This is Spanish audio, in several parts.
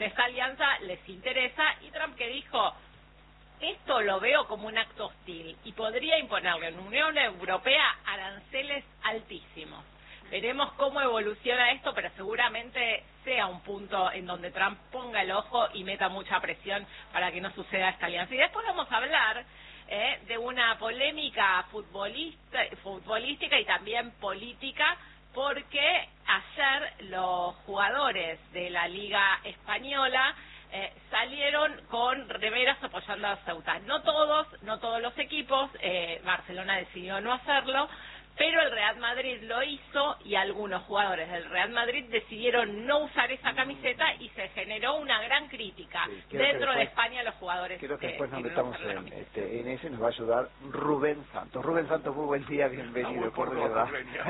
esta alianza les interesa, y Trump que dijo, esto lo veo como un acto hostil y podría imponerle en la Unión Europea aranceles altísimos. Veremos cómo evoluciona esto, pero seguramente sea un punto en donde Trump ponga el ojo y meta mucha presión para que no suceda esta alianza. Y después vamos a hablar de una polémica futbolística y también política, porque ayer los jugadores de la Liga Española salieron con remeras apoyando a Ceuta. No todos los equipos, Barcelona decidió no hacerlo, pero el Real Madrid lo hizo y algunos jugadores del Real Madrid decidieron no usar esa camiseta y se generó una gran crítica dentro de España a los jugadores. Creo que después nos metamos en eso y nos va a ayudar Rubén Santos. Rubén Santos, muy buen día, bienvenido. ¿Por verdad?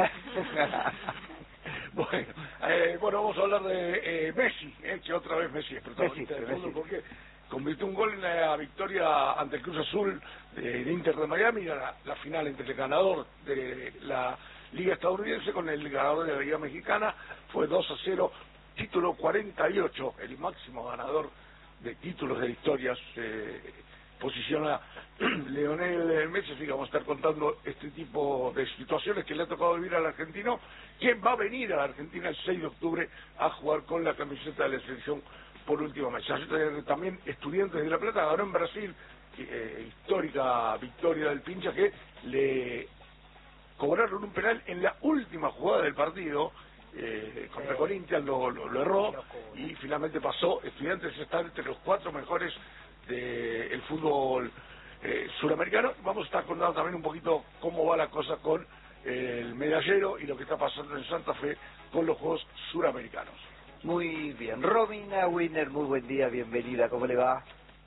Bueno, vamos a hablar de Messi, que otra vez Messi es protagonista del mundo, porque convirtió un gol en la victoria ante el Cruz Azul de Inter de Miami, la final entre el ganador de la Liga Estadounidense con el ganador de la Liga Mexicana. Fue 2-0, título 48, el máximo ganador de títulos de victorias, posiciona Lionel Messi. Así que vamos a estar contando este tipo de situaciones que le ha tocado vivir al argentino, quien va a venir a la Argentina el 6 de octubre a jugar con la camiseta de la selección por última vez. También Estudiantes de La Plata ganó en Brasil, histórica victoria del Pincha, que le cobraron un penal en la última jugada del partido, contra Corinthians lo erró y finalmente pasó. Estudiantes está entre los 4 mejores del fútbol suramericano. Vamos a estar contando también un poquito cómo va la cosa con el medallero y lo que está pasando en Santa Fe con los Juegos Suramericanos. Muy bien. Romina Winner, muy buen día, bienvenida, ¿cómo le va?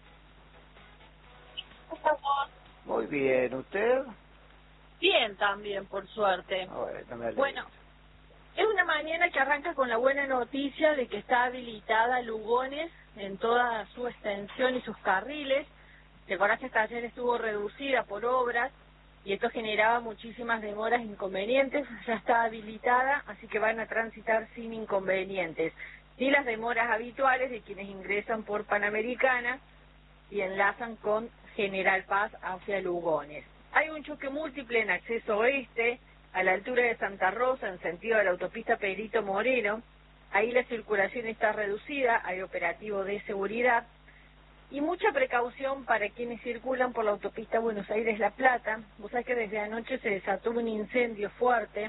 Muy bien, ¿usted? Bien también, por suerte. Bueno, es una mañana que arranca con la buena noticia de que está habilitada Lugones en toda su extensión y sus carriles. Recordás que hasta ayer estuvo reducida por obras y esto generaba muchísimas demoras e inconvenientes. Ya está habilitada, así que van a transitar sin inconvenientes. Sí, las demoras habituales de quienes ingresan por Panamericana y enlazan con General Paz hacia Lugones. Hay un choque múltiple en acceso oeste, a la altura de Santa Rosa, en sentido de la autopista Pedrito Moreno. Ahí la circulación está reducida, hay operativo de seguridad. Y mucha precaución para quienes circulan por la autopista Buenos Aires-La Plata. Vos sabés que desde anoche se desató un incendio fuerte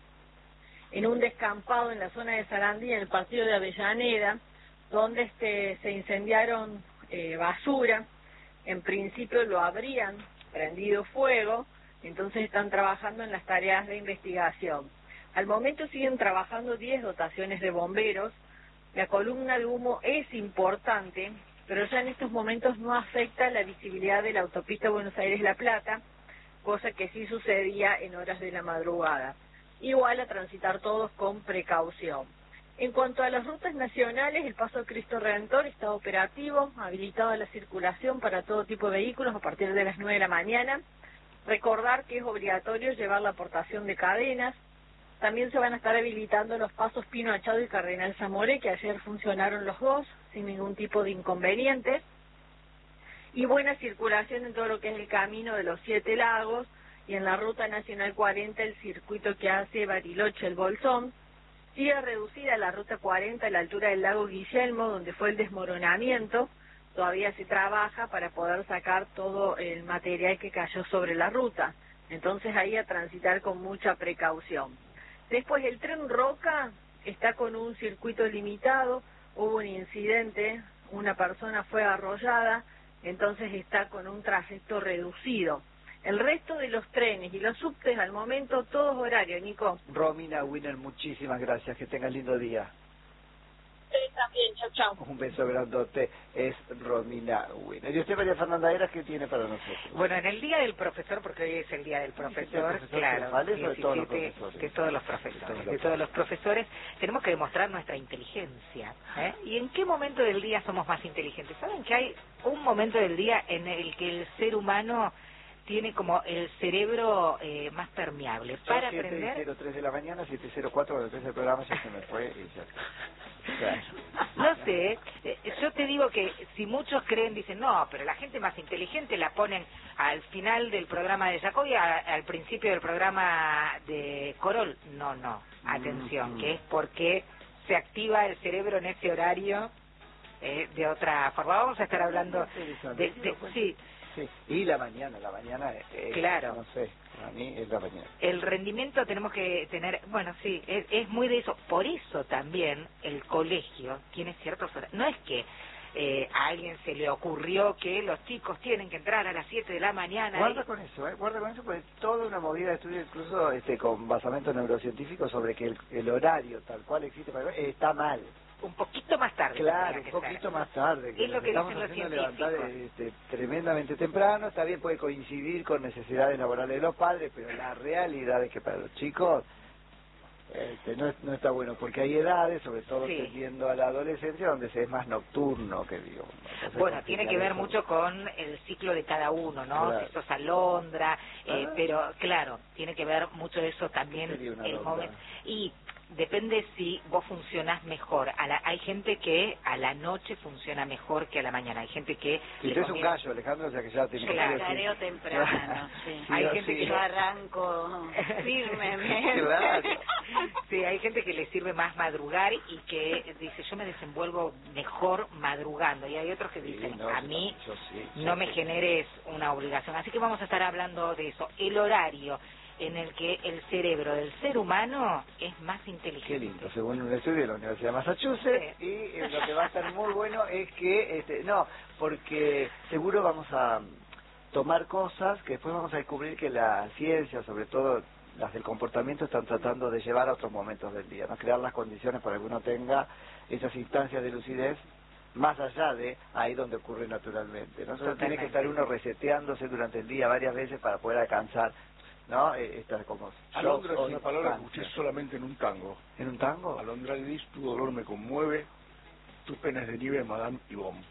en un descampado en la zona de Sarandí, en el partido de Avellaneda, donde se incendiaron basura. En principio lo habrían prendido fuego, entonces están trabajando en las tareas de investigación. Al momento siguen trabajando 10 dotaciones de bomberos. La columna de humo es importante, pero ya en estos momentos no afecta la visibilidad de la autopista Buenos Aires-La Plata, cosa que sí sucedía en horas de la madrugada. Igual a transitar todos con precaución. En cuanto a las rutas nacionales, el Paso Cristo Redentor está operativo, habilitado a la circulación para todo tipo de vehículos a partir de las 9 de la mañana. Recordar que es obligatorio llevar la aportación de cadenas. También se van a estar habilitando los pasos Pino Achado y Cardenal Zamoré, que ayer funcionaron los dos sin ningún tipo de inconvenientes. Y buena circulación en todo lo que es el camino de los 7 lagos y en la Ruta Nacional 40, el circuito que hace Bariloche-El Bolsón. Sigue reducida la Ruta 40 a la altura del lago Guillermo, donde fue el desmoronamiento. Todavía se trabaja para poder sacar todo el material que cayó sobre la ruta. Entonces ahí a transitar con mucha precaución. Después el tren Roca está con un circuito limitado, hubo un incidente, una persona fue arrollada, entonces está con un trayecto reducido. El resto de los trenes y los subtes al momento, todos horarios, Nico. Romina Winner, muchísimas gracias, que tengas lindo día. Ustedes también, chau, chau. Un beso grandote, es Romina Winner. ¿Y usted, María Fernanda Eras, qué tiene para nosotros? Bueno, en el Día del Profesor, porque hoy es el Día del Profesor, claro, 17, de todos los profesores, de todos los profesores, tenemos que demostrar nuestra inteligencia. ¿Y en qué momento del día somos más inteligentes? ¿Saben que hay un momento del día en el que el ser humano tiene como el cerebro más permeable para aprender? 7:03 de la mañana, 7:04, cuando empieza el programa ya se me fue y ya. Claro. No sé, te digo que si muchos creen, dicen, no, pero la gente más inteligente la ponen al final del programa de Jacobi, al principio del programa de Corol. No, atención, que es porque se activa el cerebro en ese horario de otra forma. Vamos a estar hablando sí. Sí, y la mañana claro. No sé, a mí es la mañana. El rendimiento tenemos que tener, bueno, sí, es muy de eso. Por eso también el colegio tiene ciertos horarios. No es que a alguien se le ocurrió que los chicos tienen que entrar a las 7 de la mañana. Guarda con eso, porque es toda una movida de estudio, incluso con basamento neurocientífico, sobre que el horario tal cual existe para está mal. Un poquito más tarde. Claro, un poquito más tarde. Es lo que estamos dicen los haciendo científicos. levantar tremendamente temprano. Está bien, puede coincidir con necesidades laborales de los padres, pero la realidad es que para los chicos no está bueno, porque hay edades, sobre todo tendiendo a la adolescencia, donde se es más nocturno, que digo. Bueno, tiene que ver mucho con el ciclo de cada uno, ¿no? Claro. Si sos alondra, pero claro, tiene que ver mucho eso también, el momento. Y depende si vos funcionás mejor. Hay gente que a la noche funciona mejor que a la mañana. Hay gente que... Si tú eres un gallo, Alejandro, o sea que ya te... Claro, careo temprano, sí. Hay gente que yo arranco firmemente. Claro. Sí, hay gente que le sirve más madrugar y que dice, yo me desenvuelvo mejor madrugando. Y hay otros que dicen, a mí no me generes una obligación. Así que vamos a estar hablando de eso. El horario en el que el cerebro del ser humano es más inteligente. Qué lindo, según un estudio de la Universidad de Massachusetts, y lo que va a estar muy bueno es que, porque seguro vamos a tomar cosas que después vamos a descubrir que la ciencia, sobre todo las del comportamiento, están tratando de llevar a otros momentos del día, ¿no? Crear las condiciones para que uno tenga esas instancias de lucidez más allá de ahí donde ocurre naturalmente, ¿no? Entonces tiene que estar uno reseteándose durante el día varias veces para poder alcanzar, ¿no? Esta como Alondra es una palabra que escuché solamente en un tango. ¿En un tango? Alondra le dice, tu dolor me conmueve, tu pena es de nieve, Madame Yvonne.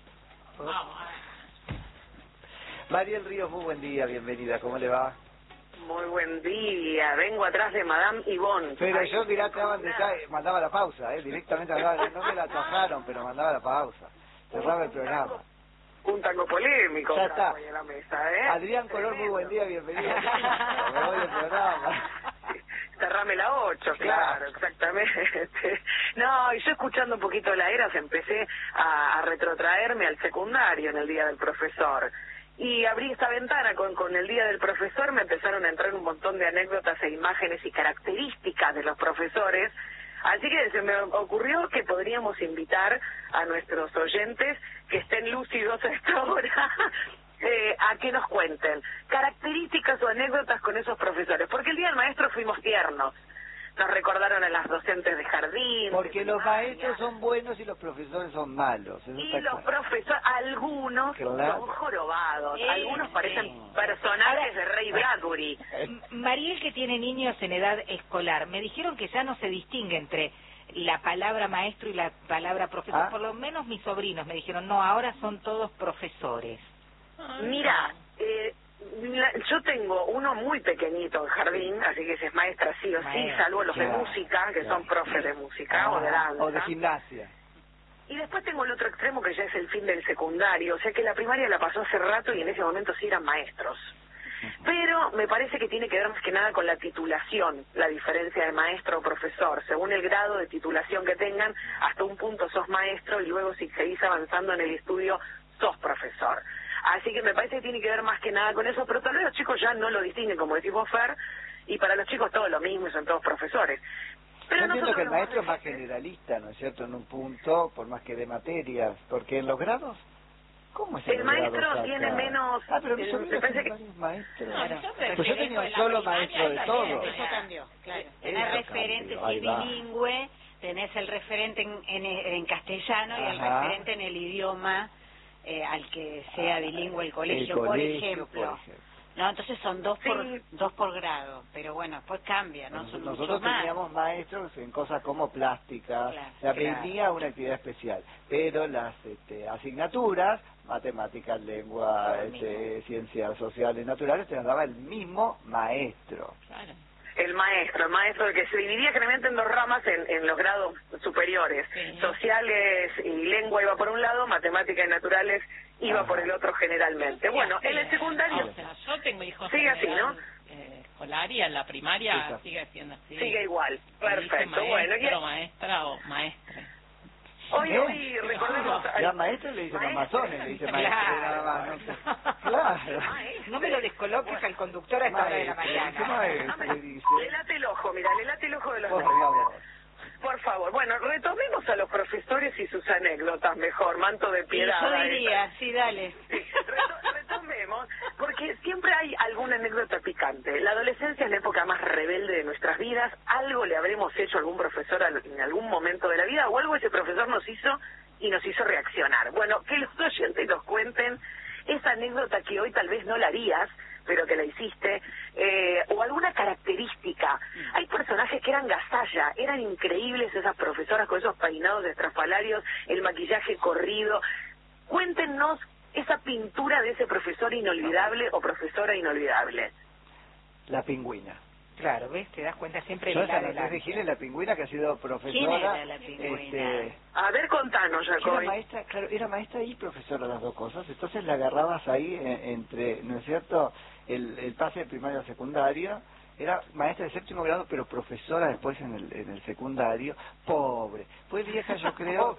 Mariel Ríos, muy buen día, bienvenida, ¿cómo le va? Muy buen día, vengo atrás de Madame Yvonne. Pero ahí, yo mirá, mandaba la pausa, directamente, no me la atajaron, pero mandaba la pausa, cerraba el programa. Un tango polémico. Ya está. En la mesa, Adrián Color, muy buen día, bienvenido. Me voy del programa. Cerrame la 8, claro, exactamente. No, y yo escuchando un poquito la ERAS empecé a retrotraerme al secundario en el Día del Profesor. Y abrí esta ventana con el Día del Profesor, me empezaron a entrar un montón de anécdotas e imágenes y características de los profesores. Así que se me ocurrió que podríamos invitar a nuestros oyentes que estén lúcidos a esta hora a que nos cuenten características o anécdotas con esos profesores. Porque el Día del Maestro fuimos tiernos. Nos recordaron a las docentes de jardín. Porque los maestros son buenos y los profesores son malos. Y los profesores, algunos son jorobados, algunos parecen personajes de Ray Bradbury. Mariel, que tiene niños en edad escolar, me dijeron que ya no se distingue entre la palabra maestro y la palabra profesor. Por lo menos mis sobrinos me dijeron, no, ahora son todos profesores. Mira, yo tengo uno muy pequeñito en jardín, así que es maestra sí o sí, salvo los de música, que son profes de música o de danza. O de gimnasia. Y después tengo el otro extremo que ya es el fin del secundario, o sea que la primaria la pasó hace rato y en ese momento sí eran maestros. Pero me parece que tiene que ver más que nada con la titulación, la diferencia de maestro o profesor. Según el grado de titulación que tengan, hasta un punto sos maestro y luego si seguís avanzando en el estudio sos profesor. Así que me parece que tiene que ver más que nada con eso, pero tal vez los chicos ya no lo distinguen, como decís vos, Fer, y para los chicos todo lo mismo, son todos profesores. Pero yo entiendo que el maestro es más generalista, ¿no es cierto?, en un punto, por más que de materias, porque en los grados, ¿cómo es el maestro tiene menos... pero me parece que maestros. Pues yo tenía un solo maestro de todo. Eso cambió, claro. Tenés referente bilingüe, tenés el referente en castellano y el referente en el idioma al que sea bilingüe el colegio, por ejemplo. No, entonces son dos por grado, pero bueno, después cambia, ¿no? Nosotros teníamos maestros en cosas como plástica, se aprendía una actividad especial, pero las asignaturas, matemáticas, lengua, ciencias sociales, naturales, te las daba el mismo maestro. Claro. el maestro, el que se dividía generalmente en dos ramas en los grados superiores. Sí. Sociales y lengua iba por un lado, matemáticas y naturales iba por el otro generalmente. Sí, bueno, en el secundario... O sea, yo tengo hijos sigue así, ¿no? Escolar y en la primaria sigue siendo así. Sigue igual, perfecto. Maestro, maestra o maestre. Hoy recordemos... La maestra le dice mamazones, le dice maestra, nada más. No, claro. No me lo descoloques al conductor a esta hora de la mañana. ¿Qué maestra le dice? Le late el ojo, mira, le late el ojo de los dos. Por favor, bueno, retomemos a los profesores y sus anécdotas mejor, manto de piedad. Sí, yo diría, sí, dale. Sí, retomemos, porque siempre hay alguna anécdota picante. La adolescencia es la época más rebelde de nuestras vidas, algo le habremos hecho a algún profesor en algún momento de la vida, o algo ese profesor nos hizo reaccionar. Bueno, que los oyentes nos cuenten esa anécdota que hoy tal vez no la harías, pero que la hiciste, o alguna característica. Hay personajes que eran gasalla, eran increíbles esas profesoras con esos peinados estrafalarios, el maquillaje corrido. Cuéntenos esa pintura de ese profesor inolvidable o profesora inolvidable. La Pingüina. Claro, ¿ves? Te das cuenta siempre de la Giles, la Pingüina, que ha sido profesora. ¿Quién era la Pingüina? A ver, contanos, Jacob. Era maestra, claro, era maestra y profesora, las dos cosas. Entonces la agarrabas ahí entre, ¿no es cierto?, el pase de primario a secundario. Era maestra de séptimo grado, pero profesora después en el secundario. Pobre. Fue vieja, yo creo.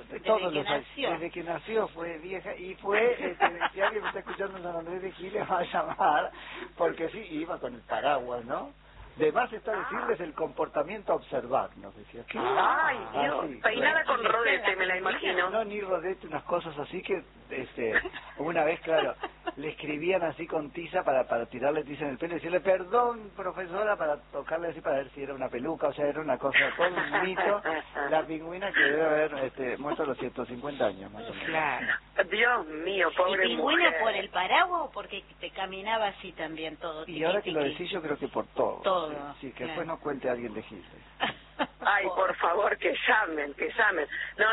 Desde que nació fue vieja. Y fue, si alguien me está escuchando en San Andrés de Giles, va a llamar, porque sí, iba con el paraguas, ¿no? De más está decirles el comportamiento a observar, nos decía. ¿Qué? Ay, Dios, peinada con rodete, me la imagino. No, ni rodete, unas cosas así que, una vez, claro, le escribían así con tiza para tirarle tiza en el pelo y decirle, perdón, profesora, para tocarle así para ver si era una peluca, o sea, era una cosa, todo un mito. La Pingüina que debe haber muerto a los 150 años, más o menos. Claro. Dios mío, pobre ¿Y Pingüina mujer? por el paraguas o porque te caminaba así también todo? Y ahora que lo decís, yo creo que por todo. Todo. Sí, que después no cuente a alguien de Giles. Ay, por favor, que llamen. No,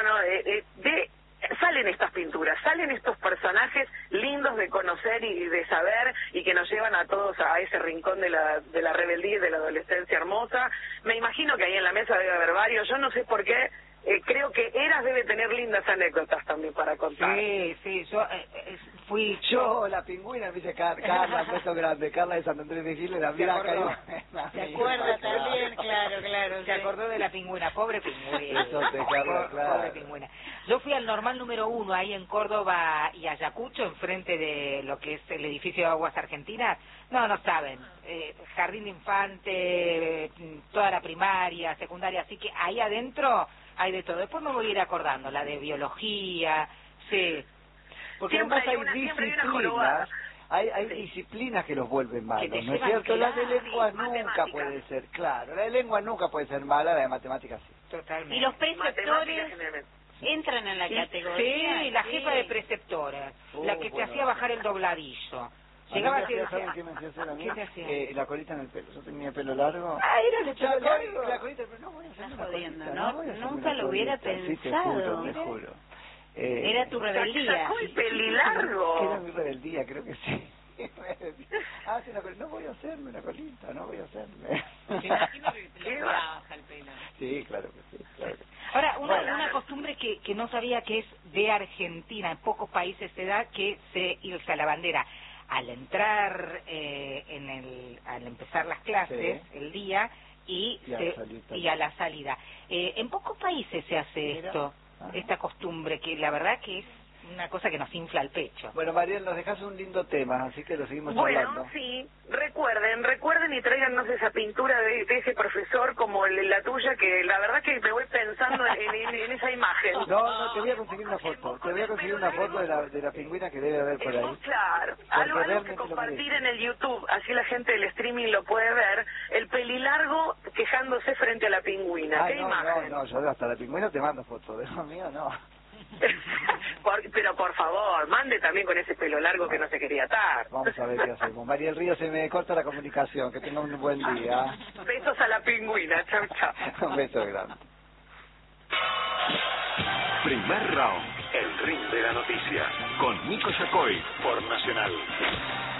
salen estas pinturas, salen estos personajes lindos de conocer y de saber y que nos llevan a todos a ese rincón de la rebeldía y de la adolescencia hermosa. Me imagino que ahí en la mesa debe haber varios, yo no sé por qué. Creo que Eras debe tener lindas anécdotas también para contar. Sí, yo fui yo, la Pingüina, me dice Carla, beso grande, Carla de San Andrés de Giles, la mira cayó. ¿Se acuerda también? Claro. Se acordó de la Pingüina, pobre Pingüina. Eso te Carla, claro. Pobre Pingüina. Yo fui al normal número 1 ahí en Córdoba y Ayacucho, enfrente de lo que es el edificio de Aguas Argentinas. No saben. Jardín de Infante, toda la primaria, secundaria, así que ahí adentro hay de todo. Después me voy a ir acordando, la de biología, sí. Porque además hay disciplinas que los vuelven malos, ¿no es cierto? La de lengua nunca puede ser, claro, la de lengua nunca puede ser mala, la de matemáticas sí. Totalmente. ¿Y los preceptores entran en la categoría? Sí, la jefa de preceptora, la que te hacía bajar el dobladillo. Llegaba a decir, ¿saben qué me hacía hacer a mí? ¿Qué te hacía? La colita en el pelo. Yo tenía pelo largo. Era el pelo largo. La colita, pero no voy a hacerme una colita. ¿No? Nunca lo hubiera pensado. Sí, te juro. Era tu rebeldía. Sacó el pelilargo. Era mi rebeldía, creo que sí. No voy a hacerme una colita, no voy a hacerme. Me imagino que te lo baja el pelo. Sí, claro que sí. Ahora, una costumbre que no sabía que es de Argentina, en pocos países se da, que se irse a la bandera. Al entrar, al empezar las clases, el día, y a la salida. En pocos países se hace esto, esta costumbre, que la verdad que es una cosa que nos infla el pecho. Bueno, Mariel, nos dejas un lindo tema, así que lo seguimos hablando. Bueno, sí, recuerden y tráiganos esa pintura de ese profesor como la tuya, que la verdad que me voy pensando en esa imagen. No, te voy a conseguir una foto. Te voy a conseguir una foto de la Pingüina que debe haber por ahí. Claro, algo que compartir en el YouTube, así la gente del streaming lo puede ver, el pelilargo quejándose frente a la Pingüina. ¿Qué imagen? No, yo hasta la Pingüina te mando fotos, de lo mío no. Pero por favor, mande también con ese pelo largo que no se quería atar. Vamos a ver qué hacemos. Mariel Río, se me corta la comunicación. Que tenga un buen día. Besos a la Pingüina. Chau. Un beso grande. Primer round, el ring de la noticia, con Nico Yacoy por Nacional.